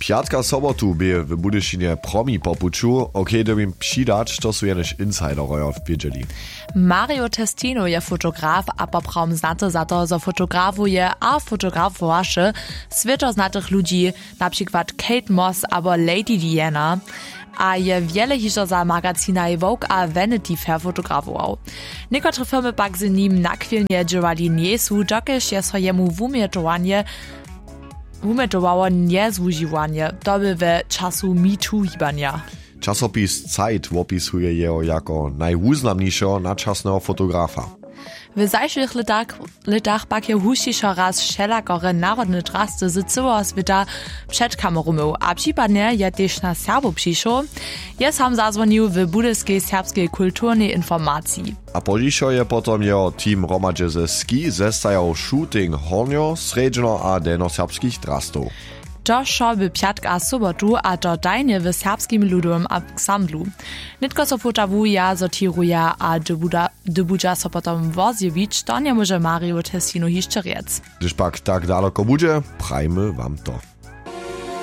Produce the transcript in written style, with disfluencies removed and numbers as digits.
Piatka sobotu by w Budyšinie promi po puču, dobym přidać, to są jenož insiderojo wiedzieli. Mario Testino je fotograf, a poprawom znaty za to, że fotografuje a fotografowaše światoznatych ludzi, na przykład Kate Moss albo Lady Diana, a je wiele hižo za magazinaj Vogue a Vanity Fair fotografował. Niektóre firmy pak z nim nakwilnie działali nie są, dokiż je swojemu wumetowało niezłużywanie, doby w czasu MeToo hibania. Czasopis Zeit opisuje jeho jako najwuznamniejszego naczasnego fotografa. W zajszych letach pak je huścišo raz všelakore narodne trasty z całego świata przed kamerą, a przypadnie je też na Serbów przyszło, je sam zadzwonił w budyskiej serbskiej kulturnej informacji. A podzišo je potom jeho team hromadže ze ski zestajał shooting hornio, sredźno a delnoserbskich trastów. To šoby piatka a sobotu a to dajnie w serbskim ludowym ansamblu. Nitko so fotawuja, sortiruja a debudza so potom wozjewić, to nie może Mario Testino hišće riec. Gdyż pak tak daleko bude, prajmy wam to.